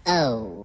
Oh.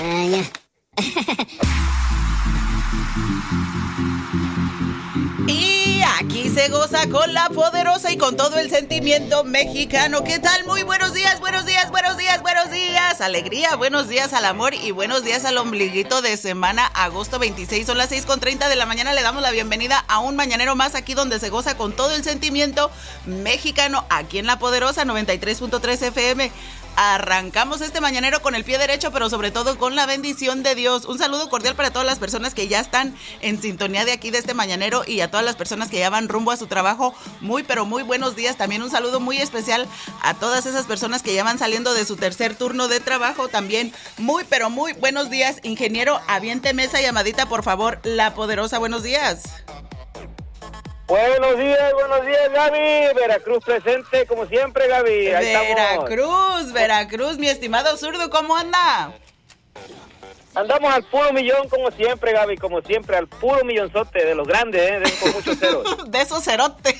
Y aquí se goza con la poderosa y con todo el sentimiento mexicano. ¿Qué tal? Muy buenos días, buenos días, buenos días, buenos días. Alegría, buenos días al amor y buenos días al ombliguito de semana, agosto 26. Son las 6:30 de la mañana. Le damos la bienvenida a un mañanero más aquí donde se goza con todo el sentimiento mexicano. Aquí en la poderosa 93.3 FM. Arrancamos este mañanero con el pie derecho, pero sobre todo con la bendición de Dios. Un saludo cordial para todas las personas que ya están en sintonía de aquí de este mañanero y a todas las personas que ya van rumbo a su trabajo. Muy, pero muy buenos días. También un saludo muy especial a todas esas personas que ya van saliendo de su tercer turno de trabajo. También muy, pero muy buenos días. Ingeniero, aviénteme esa llamadita, por favor. La poderosa, buenos días. Buenos días, Gaby. Veracruz presente, como siempre, Gaby. Ahí Veracruz, mi estimado zurdo, ¿cómo anda? Andamos al puro millón, como siempre, Gaby, como siempre, al puro millonzote, de los grandes, de esos con muchos ceros. De esos cerotes.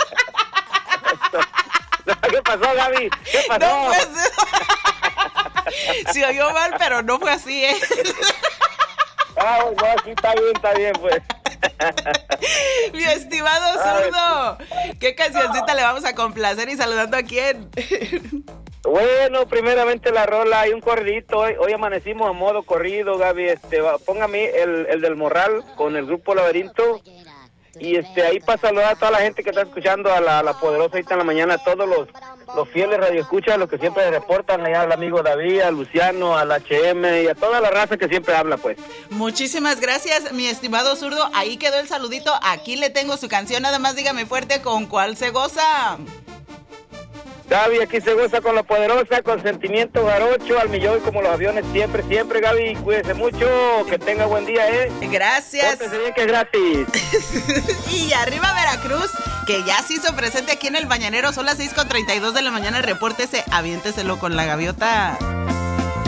¿Qué pasó, Gaby? ¿Qué pasó? No, pues, se oyó mal, pero no fue así, ¿eh? Ah, no, sí, está bien, pues. Mi estimado zurdo, ¿qué cancioncita le vamos a complacer y saludando a quién? Bueno, primeramente la rola, hay un corridito, hoy amanecimos a modo corrido, Gaby, póngame el del Morral con el grupo Laberinto, y ahí para saludar a toda la gente que está escuchando a la poderosa ahorita en la mañana, a todos los fieles radioescuchas, los que siempre reportan, allá al amigo David, a Luciano, al HM y a toda la raza que siempre habla, pues. Muchísimas gracias, mi estimado zurdo, ahí quedó el saludito, aquí le tengo su canción, nada más dígame fuerte con cuál se goza. Gaby, aquí se goza con la poderosa, con sentimiento jarocho, al millón como los aviones, siempre, Gaby, cuídese mucho, que tenga buen día, Gracias. Pórtese bien, que es gratis. Y arriba Veracruz, que ya se hizo presente aquí en el Mañanero, son las 6:32 de la mañana, repórtese, aviénteselo con la gaviota.